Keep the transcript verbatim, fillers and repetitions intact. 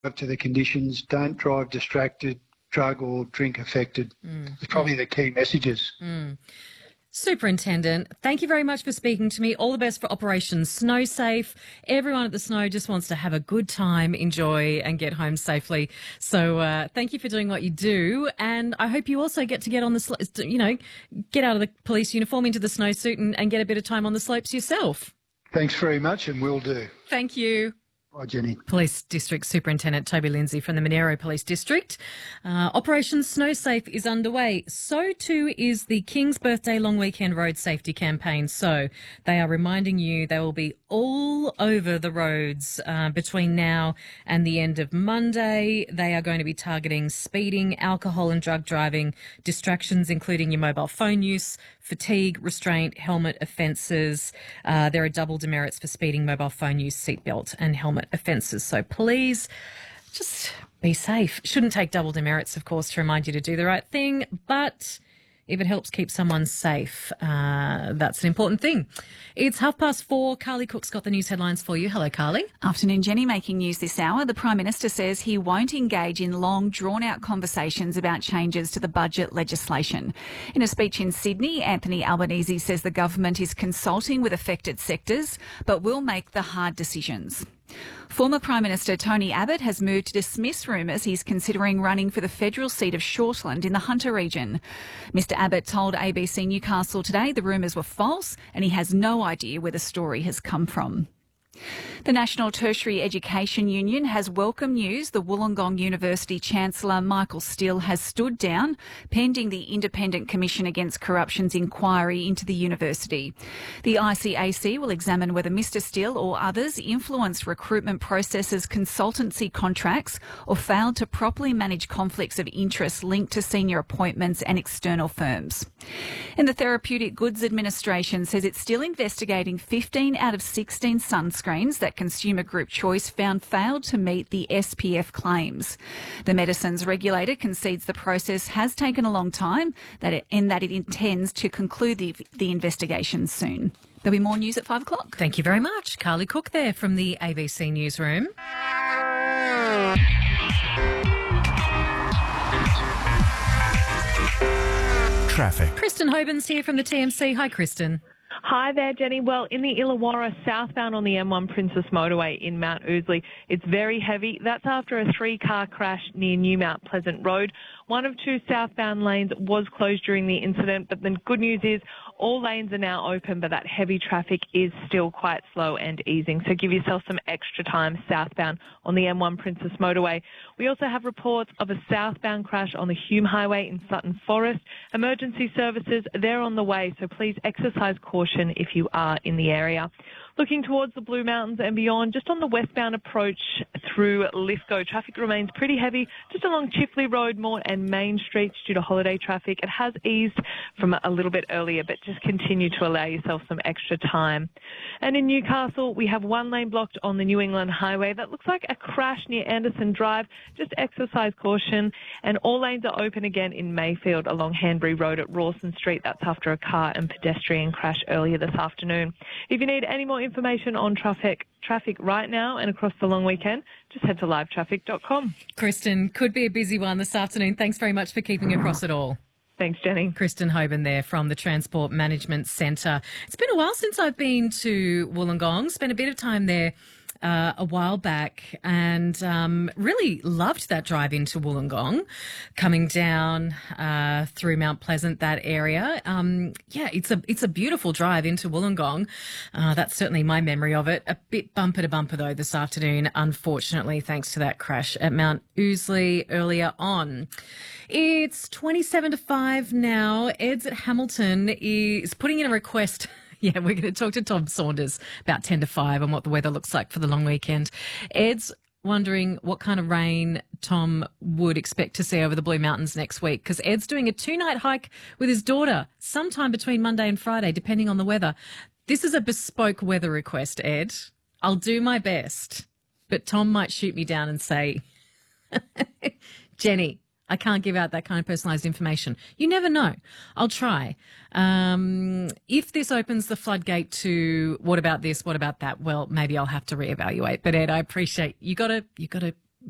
up to the conditions, don't drive distracted, drug or drink affected. Mm. It's probably mm. the key messages. Mm. Superintendent, thank you very much for speaking to me. All the best for Operation Snow Safe. Everyone at the Snow just wants to have a good time, enjoy and get home safely. So uh, thank you for doing what you do. And I hope you also get to get on the, sl- you know, get out of the police uniform into the snowsuit and, and get a bit of time on the slopes yourself. Thanks very much, and will do. Thank you. Bye, Jenny. Police District Superintendent Toby Lindsay from the Monero Police District. Uh, Operation Snow Safe is underway. So too is the King's Birthday Long Weekend Road Safety Campaign. So they are reminding you they will be all over the roads uh, between now and the end of Monday. They are going to be targeting speeding, alcohol and drug driving, distractions including your mobile phone use, fatigue, restraint, helmet offences. Uh, there are double demerits for speeding, mobile phone use, seatbelt and helmet offences. So please just be safe. Shouldn't take double demerits, of course, to remind you to do the right thing, but if it helps keep someone safe, uh, that's an important thing. It's half past four. Carly Cook's got the news headlines for you. Hello, Carly. Afternoon, Jenny. Making news this hour. The Prime Minister says he won't engage in long, drawn-out conversations about changes to the budget legislation. In a speech in Sydney, Anthony Albanese says the government is consulting with affected sectors, but will make the hard decisions. Former Prime Minister Tony Abbott has moved to dismiss rumours he's considering running for the federal seat of Shortland in the Hunter region. Mister Abbott told A B C Newcastle today the rumours were false and he has no idea where the story has come from. The National Tertiary Education Union has welcomed news the Wollongong University Chancellor Michael Still has stood down pending the Independent Commission Against Corruption's inquiry into the university. The I C A C will examine whether Mister Still or others influenced recruitment processes, consultancy contracts or failed to properly manage conflicts of interest linked to senior appointments and external firms. And the Therapeutic Goods Administration says it's still investigating fifteen out of sixteen sunscreens that Consumer Group Choice found failed to meet the S P F claims. The medicines regulator concedes the process has taken a long time that it, and that it intends to conclude the, the investigation soon. There'll be more news at five o'clock. Thank you very much. Carly Cook there from the A B C Newsroom. Traffic. Kristen Hoban's here from the T M C. Hi, Kristen. Hi there, Jenny. Well, in the Illawarra, southbound on the M one Princess Motorway in Mount Ousley, it's very heavy. That's after a three-car crash near New Mount Pleasant Road. One of two southbound lanes was closed during the incident, but the good news is all lanes are now open, but that heavy traffic is still quite slow and easing. So give yourself some extra time southbound on the M one Princess Motorway. We also have reports of a southbound crash on the Hume Highway in Sutton Forest. Emergency services, they're on the way, so please exercise caution if you are in the area. Looking towards the Blue Mountains and beyond, just on the westbound approach through Lithgow, traffic remains pretty heavy just along Chifley Road, Mort and Main Streets due to holiday traffic. It has eased from a little bit earlier, but just continue to allow yourself some extra time. And in Newcastle, we have one lane blocked on the New England Highway. That looks like a crash near Anderson Drive. Just exercise caution. And all lanes are open again in Mayfield along Hanbury Road at Rawson Street. That's after a car and pedestrian crash earlier this afternoon. If you need any more information on traffic traffic right now and across the long weekend, just head to live traffic dot com. Kristen, could be a busy one this afternoon. Thanks very much for keeping across it all. Thanks, Jenny. Kristen Hoban there from the Transport Management Centre. It's been a while since I've been to Wollongong. Spent a bit of time there Uh, a while back and um, really loved that drive into Wollongong, coming down uh, through Mount Pleasant, that area. Um, yeah, it's a it's a beautiful drive into Wollongong. Uh, that's certainly my memory of it. A bit bumper to bumper though this afternoon, unfortunately, thanks to that crash at Mount Ousley earlier on. It's twenty-seven to five now. Ed's at Hamilton is putting in a request. Yeah, we're going to talk to Tom Saunders about ten to five on what the weather looks like for the long weekend. Ed's wondering what kind of rain Tom would expect to see over the Blue Mountains next week, because Ed's doing a two-night hike with his daughter sometime between Monday and Friday, depending on the weather. This is a bespoke weather request, Ed. I'll do my best, but Tom might shoot me down and say, Jenny, I can't give out that kind of personalised information. You never know. I'll try. Um, if this opens the floodgate to what about this, what about that, well, maybe I'll have to reevaluate. But Ed, I appreciate you got to you got to